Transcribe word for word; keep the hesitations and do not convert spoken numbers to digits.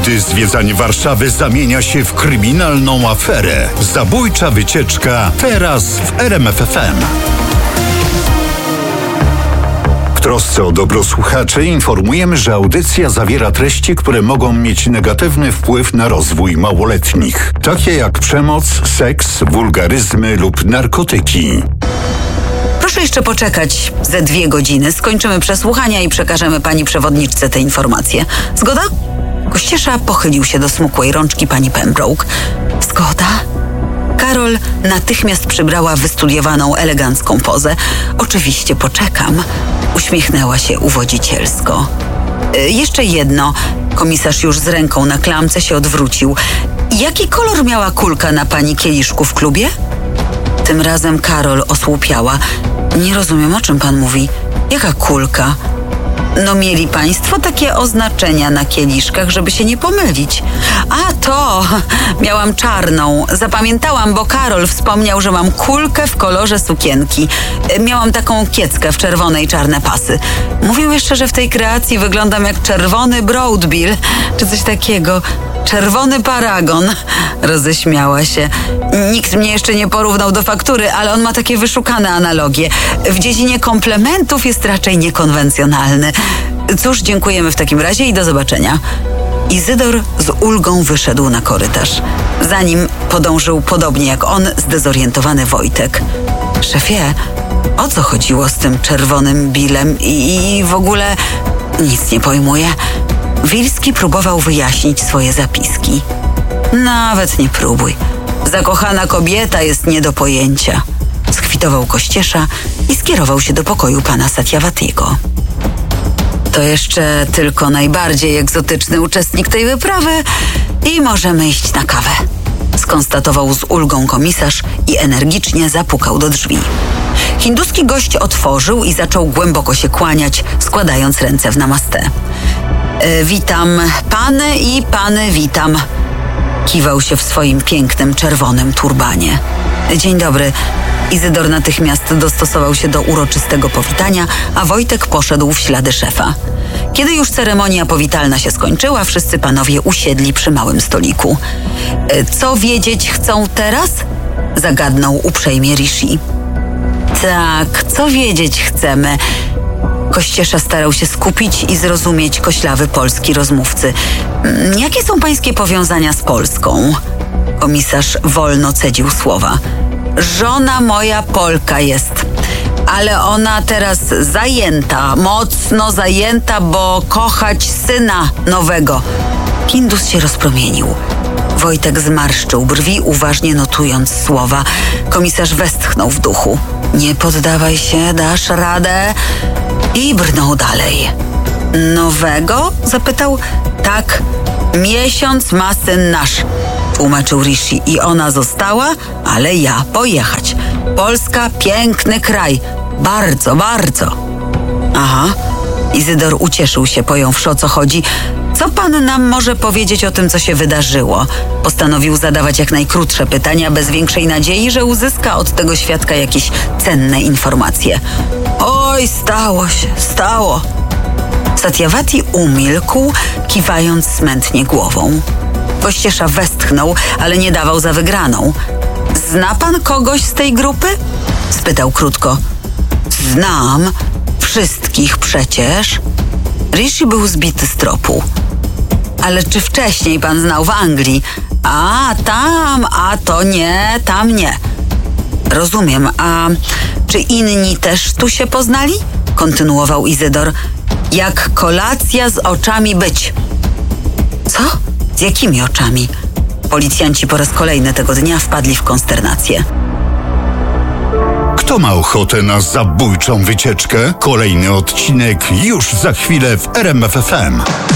Gdy zwiedzanie Warszawy zamienia się w kryminalną aferę. Zabójcza wycieczka teraz w R M F F M. W trosce o dobro słuchaczy informujemy, że audycja zawiera treści, które mogą mieć negatywny wpływ na rozwój małoletnich, takie jak przemoc, seks, wulgaryzmy lub narkotyki. Proszę jeszcze poczekać ze dwie godziny. Skończymy przesłuchania i przekażemy pani przewodniczce te informacje. Zgoda? Kościesza pochylił się do smukłej rączki pani Pembroke. Zgoda? Karol natychmiast przybrała wystudiowaną, elegancką pozę. Oczywiście poczekam. Uśmiechnęła się uwodzicielsko. Yy, jeszcze jedno. Komisarz już z ręką na klamce się odwrócił. Jaki kolor miała kulka na pani kieliszku w klubie? Tym razem Karol osłupiała. Nie rozumiem, o czym pan mówi. Jaka kulka? No mieli państwo takie oznaczenia na kieliszkach, żeby się nie pomylić. A to, miałam czarną. Zapamiętałam, bo Karol wspomniał, że mam kulkę w kolorze sukienki. Miałam taką kieckę w czerwone i czarne pasy. Mówił jeszcze, że w tej kreacji wyglądam jak czerwony Broadbill, czy coś takiego. Czerwony paragon. Roześmiała się. Nikt mnie jeszcze nie porównał do faktury, ale on ma takie wyszukane analogie. W dziedzinie komplementów jest raczej niekonwencjonalny. Cóż, dziękujemy w takim razie i do zobaczenia. Izydor z ulgą wyszedł na korytarz. Za nim podążył podobnie jak on zdezorientowany Wojtek. Szefie, o co chodziło z tym czerwonym bilem i, i w ogóle nic nie pojmuję. Wilski próbował wyjaśnić swoje zapiski. Nawet nie próbuj. Zakochana kobieta jest nie do pojęcia. Skwitował Kościesza i skierował się do pokoju pana Satyawatiego. To jeszcze tylko najbardziej egzotyczny uczestnik tej wyprawy i możemy iść na kawę. Skonstatował z ulgą komisarz i energicznie zapukał do drzwi. Hinduski gość otworzył i zaczął głęboko się kłaniać, składając ręce w namaste. E, witam pany i pany witam. Kiwał się w swoim pięknym, czerwonym turbanie. Dzień dobry. Izydor natychmiast dostosował się do uroczystego powitania, a Wojtek poszedł w ślady szefa. Kiedy już ceremonia powitalna się skończyła, wszyscy panowie usiedli przy małym stoliku. E, co wiedzieć chcą teraz? Zagadnął uprzejmie Rishi. Tak, co wiedzieć chcemy? Kościesza starał się skupić i zrozumieć koślawy polski rozmówcy. Jakie są pańskie powiązania z Polską? Komisarz wolno cedził słowa. Żona moja Polka jest, ale ona teraz zajęta, mocno zajęta, bo kochać syna nowego. Hindus się rozpromienił. Wojtek zmarszczył brwi, uważnie notując słowa. Komisarz westchnął w duchu. Nie poddawaj się, dasz radę. I brnął dalej. Nowego? Zapytał. Tak, miesiąc ma syn nasz, tłumaczył Rishi. I ona została, ale ja pojechać. Polska, piękny kraj. Bardzo, bardzo. Aha. Izydor ucieszył się, pojąwszy, o co chodzi. Co pan nam może powiedzieć o tym, co się wydarzyło? Postanowił zadawać jak najkrótsze pytania, bez większej nadziei, że uzyska od tego świadka jakieś cenne informacje. Oj, stało się, stało. Satyawati umilkł, kiwając smętnie głową. Kościesza westchnął, ale nie dawał za wygraną. Zna pan kogoś z tej grupy? Spytał krótko. Znam. Wszystkich przecież. Rishi był zbity z tropu. Ale czy wcześniej pan znał w Anglii? A, tam, a to nie, tam nie. Rozumiem, a czy inni też tu się poznali? Kontynuował Izydor. Jak kolacja z oczami być. Co? Z jakimi oczami? Policjanci po raz kolejny tego dnia wpadli w konsternację. Kto ma ochotę na zabójczą wycieczkę? Kolejny odcinek już za chwilę w R M F F M.